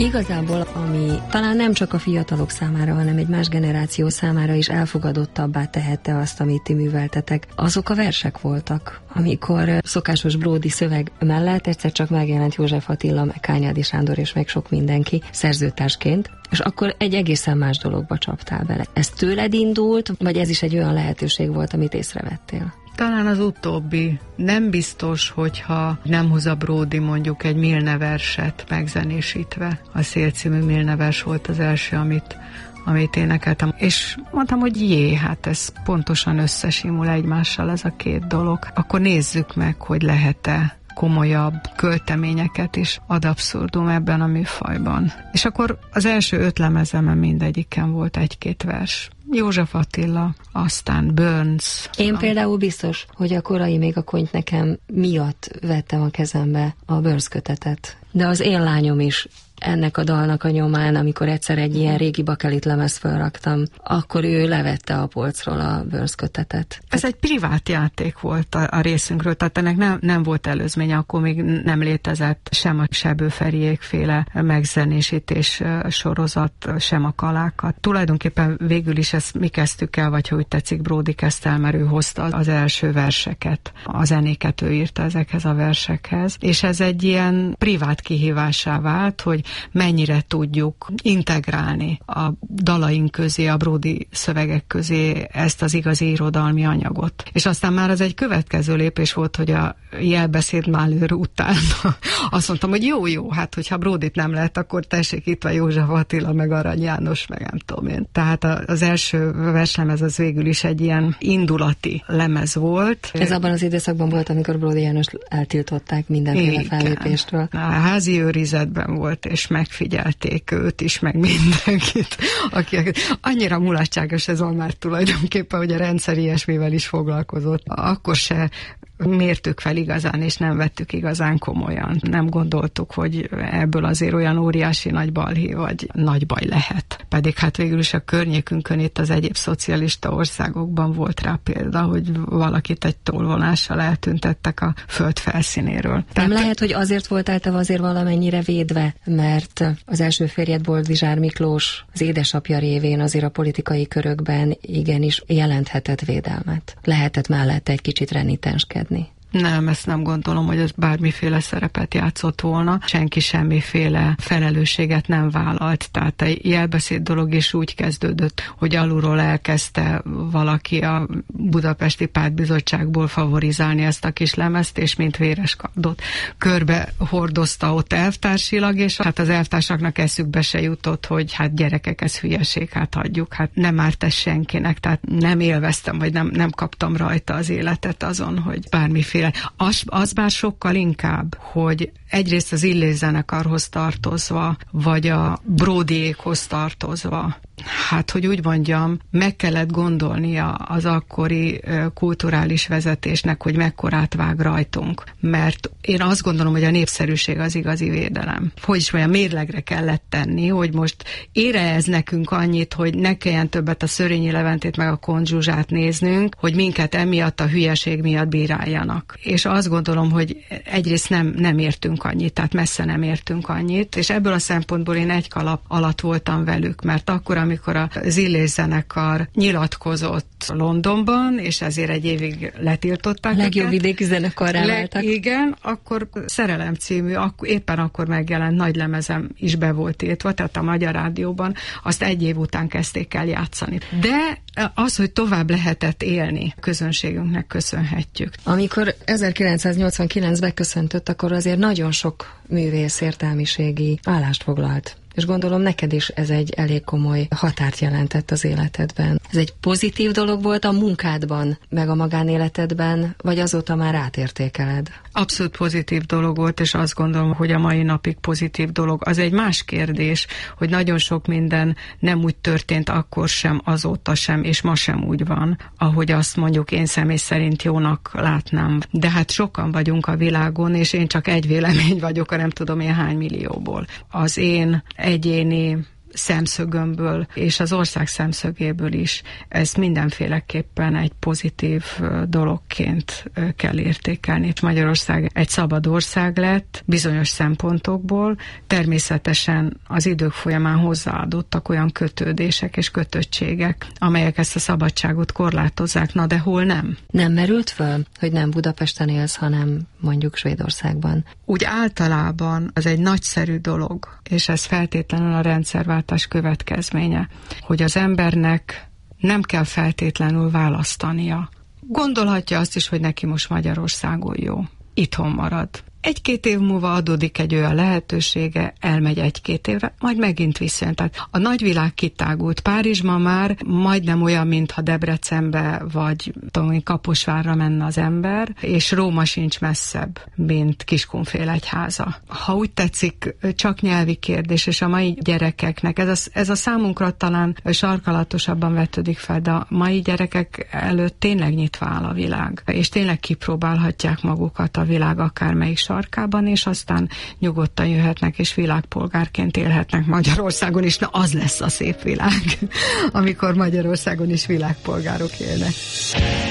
Igazából, ami talán nem csak a fiatalok számára, hanem egy más generáció számára is elfogadottabbá tehette azt, amit ti műveltetek, azok a versek voltak, amikor szokásos Bródi szöveg mellett egyszer csak megjelent József Attila, meg Kányádi Sándor és meg sok mindenki szerzőtársként, és akkor egy egészen más dologba csaptál bele. Ez tőled indult, vagy ez is egy olyan lehetőség volt, amit észrevettél? Talán az utóbbi. Nem biztos, hogyha nem hoz a Bródi mondjuk egy Milne verset megzenésítve. A Szél című Milne vers volt az első, amit énekeltem. És mondtam, hogy hát ez pontosan összesimul egymással ez a két dolog. Akkor nézzük meg, hogy lehet-e komolyabb költeményeket is ad abszurdum ebben a műfajban. És akkor az első 5 lemezemen mindegyiken volt 1-2 vers. József Attila, aztán Burns. Én például biztos, hogy a korai Még a Konty nekem miatt vettem a kezembe a Burns kötetet. De az Én lányom is ennek a dalnak a nyomán, amikor egyszer egy ilyen régi bakelit lemezt felraktam, akkor ő levette a polcról a Burns kötetet. Ez egy privát játék volt a részünkről, tehát ennek nem volt előzménye, akkor még nem létezett sem a Sebő Feriék-féle megzenésítés sorozat, sem a Kalákat. Tulajdonképpen végül is ezt mi kezdtük el, vagy ha úgy tetszik, Bródi kezdte el, mert ő hozta az első verseket, a zenéket ő írta ezekhez a versekhez, és ez egy ilyen privát kihívásá vált, hogy mennyire tudjuk integrálni a dalaink közé, a Bródi szövegek közé ezt az igazi irodalmi anyagot. És aztán már az egy következő lépés volt, hogy a Jelbeszéd Málőr után azt mondtam, hogy jó, hát hogyha Bródit nem lehet, akkor tessék, itt van József Attila, meg Arany János, meg nem tudom én. Tehát az első verslemez az végül is egy ilyen indulati lemez volt. Ez abban az időszakban volt, amikor Bródi János eltiltották mindenféle fellépéstől. A házi őrizetben volt, és megfigyelték őt is, meg mindenkit, aki annyira mulatságos ez van már tulajdonképpen, hogy a rendszer ilyesmivel is foglalkozott. Akkor se mértük fel igazán, és nem vettük igazán komolyan. Nem gondoltuk, hogy ebből azért olyan óriási nagy balhé, vagy nagy baj lehet. Pedig hát végül is a környékünkön itt az egyéb szocialista országokban volt rá példa, hogy valakit egy tolvonással eltüntettek a föld felszínéről. Nem lehet, hogy azért voltál te azért valamennyire védve, mert az első férjed Boldizsár Miklós az édesapja révén azért a politikai körökben igenis jelenthetett védelmet. Lehetett mellette egy kicsit renitenskedni. Nem, ezt nem gondolom, hogy ez bármiféle szerepet játszott volna. Senki semmiféle felelősséget nem vállalt. Tehát a Jelbeszéd dolog is úgy kezdődött, hogy alulról elkezdte valaki a Budapesti Pártbizottságból favorizálni ezt a kis lemezt, és mint véres kardot körbe hordozta ott elvtársilag, és hát az elvtársaknak eszükbe se jutott, hogy hát gyerekek, ez hülyeség, hát hagyjuk, hát nem árt ez senkinek, tehát nem élveztem, vagy nem kaptam rajta az életet azon, hogy bármiféle. Az már sokkal inkább, hogy egyrészt az Illés zenekarhoz tartozva, vagy a Bródiékhoz tartozva, hát, hogy úgy mondjam, meg kellett gondolnia az akkori kulturális vezetésnek, hogy mekkorát vág rajtunk. Mert én azt gondolom, hogy a népszerűség az igazi védelem. Hogy is mondjam, mérlegre kellett tenni, hogy most ére ez nekünk annyit, hogy ne kelljen többet a Szörényi Leventét meg a Kont Zsuzsát néznünk, hogy minket emiatt a hülyeség miatt bíráljanak. És azt gondolom, hogy egyrészt nem értünk annyit, tehát messze nem értünk annyit, és ebből a szempontból én egy kalap alatt voltam velük, mert akkor, amikor az Illés zenekar nyilatkozott Londonban, és ezért egy évig letiltották. A legjobb vidéki zenekarrá váltak. Igen, akkor Szerelem című, éppen akkor megjelent nagy lemezem is be volt tiltva, tehát a Magyar Rádióban, azt egy év után kezdték el játszani. De az, hogy tovább lehetett élni, közönségünknek köszönhetjük. Amikor 1989-ben köszöntött, akkor azért nagyon sok művész értelmiségi állást foglalt. És gondolom neked is ez egy elég komoly határt jelentett az életedben. Ez egy pozitív dolog volt a munkádban, meg a magánéletedben, vagy azóta már átértékeled? Abszolút pozitív dolog volt, és azt gondolom, hogy a mai napig pozitív dolog. Az egy más kérdés, hogy nagyon sok minden nem úgy történt akkor sem, azóta sem, és ma sem úgy van, ahogy azt mondjuk én személy szerint jónak látnám. De hát sokan vagyunk a világon, és én csak egy vélemény vagyok, a nem tudom én hány millióból. Az én egyéni szemszögömből és az ország szemszögéből is ezt mindenféleképpen egy pozitív dologként kell értékelni. Magyarország egy szabad ország lett bizonyos szempontokból, természetesen az idők folyamán hozzáadottak olyan kötődések és kötöttségek, amelyek ezt a szabadságot korlátozzák, na de hol nem? Nem merült föl, hogy nem Budapesten élsz, hanem mondjuk Svédországban? Úgy általában az egy nagyszerű dolog, és ez feltétlenül a rendszerváltás következménye, hogy az embernek nem kell feltétlenül választania. Gondolhatja azt is, hogy neki most Magyarországon jó. Itthon marad. 1-2 év múlva adódik egy olyan lehetősége, elmegy 1-2 évre, majd megint visszajön. Tehát a nagyvilág kitágult. Párizsban már majdnem olyan, mintha Debrecenbe vagy Kaposvárra menne az ember, és Róma sincs messzebb, mint Kiskunfélegyháza. Ha úgy tetszik, csak nyelvi kérdés, és a mai gyerekeknek, ez a számunkra talán sarkalatosabban vetődik fel, de a mai gyerekek előtt tényleg nyitva áll a világ, és tényleg kipróbálhatják magukat a világ akármelyik sarkában, és aztán nyugodtan jöhetnek, és világpolgárként élhetnek Magyarországon is. Na, az lesz a szép világ, amikor Magyarországon is világpolgárok élnek.